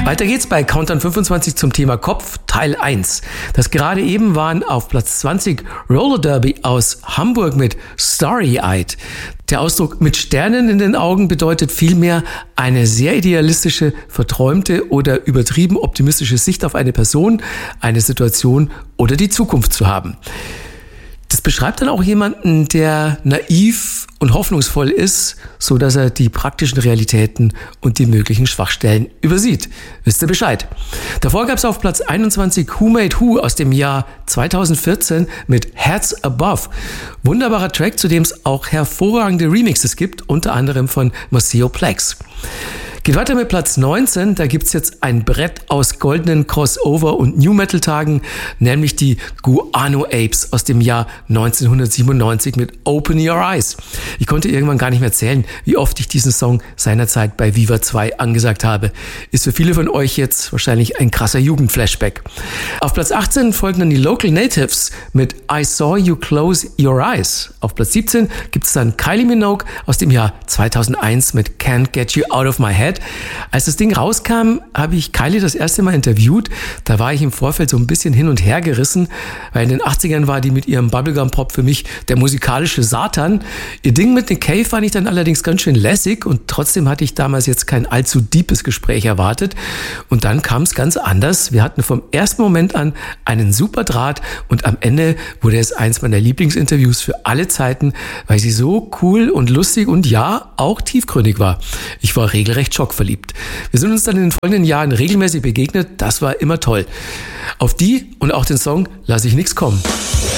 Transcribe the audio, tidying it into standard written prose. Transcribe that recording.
Weiter geht's bei Countdown 25 zum Thema Kopf, Teil 1. Das gerade eben waren auf Platz 20 Roller Derby aus Hamburg mit Starry-Eyed. Der Ausdruck mit Sternen in den Augen bedeutet vielmehr eine sehr idealistische, verträumte oder übertrieben optimistische Sicht auf eine Person, eine Situation oder die Zukunft zu haben. Das beschreibt dann auch jemanden, der naiv und hoffnungsvoll ist, so dass er die praktischen Realitäten und die möglichen Schwachstellen übersieht. Wisst ihr Bescheid? Davor gab es auf Platz 21 Who Made Who aus dem Jahr 2014 mit Heads Above. Wunderbarer Track, zu dem es auch hervorragende Remixes gibt, unter anderem von Maceo Plex. Geht weiter mit Platz 19, da gibt's jetzt ein Brett aus goldenen Crossover- und New-Metal-Tagen, nämlich die Guano Apes aus dem Jahr 1997 mit Open Your Eyes. Ich konnte irgendwann gar nicht mehr zählen, wie oft ich diesen Song seinerzeit bei Viva 2 angesagt habe. Ist für viele von euch jetzt wahrscheinlich ein krasser Jugendflashback. Auf Platz 18 folgen dann die Local Natives mit I Saw You Close Your Eyes. Auf Platz 17 gibt's dann Kylie Minogue aus dem Jahr 2001 mit Can't Get You Out of My Head. Als das Ding rauskam, habe ich Kylie das erste Mal interviewt. Da war ich im Vorfeld so ein bisschen hin und her gerissen, weil in den 80ern war die mit ihrem Bubblegum-Pop für mich der musikalische Satan. Ihr Ding mit Nick Cave fand ich dann allerdings ganz schön lässig und trotzdem hatte ich damals jetzt kein allzu deepes Gespräch erwartet. Und dann kam es ganz anders. Wir hatten vom ersten Moment an einen super Draht und am Ende wurde es eins meiner Lieblingsinterviews für alle Zeiten, weil sie so cool und lustig und ja, auch tiefgründig war. Ich war regelrecht schockverliebt. Wir sind uns dann in den folgenden Jahren regelmäßig begegnet. Das war immer toll. Auf die und auch den Song lasse ich nichts kommen.